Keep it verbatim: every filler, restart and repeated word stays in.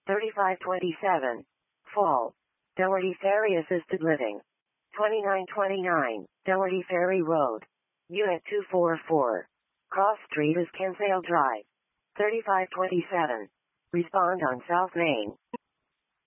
thirty-five twenty-seven. Fall. Doherty Ferry Assisted Living. twenty-nine twenty-nine. Doherty Ferry Road. Unit two forty-four. Cross Street is Kinsale Drive. thirty-five twenty-seven. Respond on South Main.